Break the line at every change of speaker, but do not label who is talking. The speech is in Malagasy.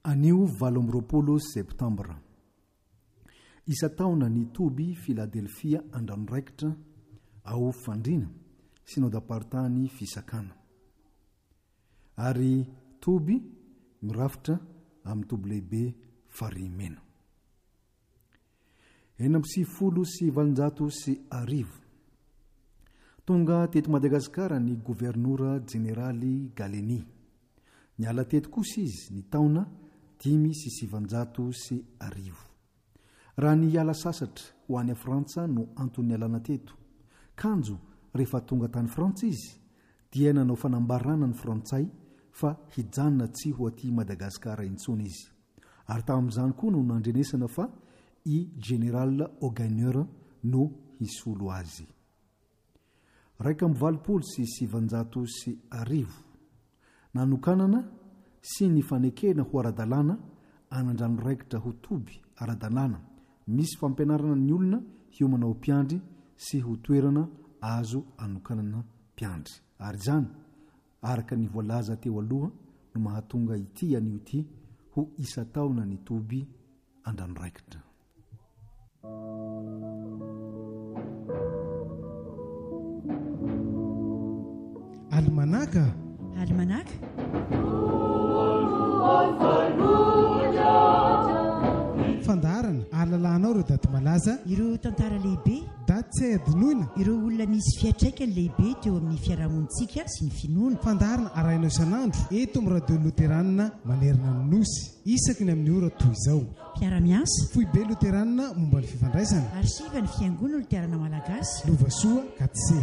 Anio 20 septambra. Isa taona ny Toby Philadelphia Andranoraikitra ao fandrina sinodapartany fisakana. Ary Toby mirafitra amin'ny toby lehibe farimena. 1970 tonga teto Madagasikara ny gouvernoura generaly Galeny. Niala teto kosa izy ny taona 570. Raha ny ala sasatra ho any Frantsa no antony alana teto. Kanjo rehefa tonga tany Frantsa izy dia nanao fanambarana ny Frantsay fa hijanona tsy ho aty Madagasikara intsony izy. Ary tamin'izany koa no nandrenesana fa i General Augagneur no hisolo azy. 1970 nanokanana sy ny fanekena ho ara-dalàna anandranoraikitra ho Toby ara-dalàna. Misy fampianarana ny olona io manao mpiandry sy ho toerana azo anokanana mpiandry. Ary zany araka ny voalaza teo aloha no mahatonga ity anio ity ho isa taona ny Toby Andranoraikitra.
Almanaka. Fandarana ahalalànao ireo daty malaza,
ireo tantara lehibe,
daty tsy adinoina,
ireo olona nisy fiatraikany lehibe teo amin'ny fiarahamonitsika sy ny finoana.
Fandarana arahinao isan'andro eto amin'ny radio Luteranina Manerana ny Nosy isaky ny amin'ny ora toy izao.
Mpiara-miasa
Foibe Luteranina momba ny fifandraisana,
arsiva ny fiangonana Luterana Malagasy,
Lovasoa Katse.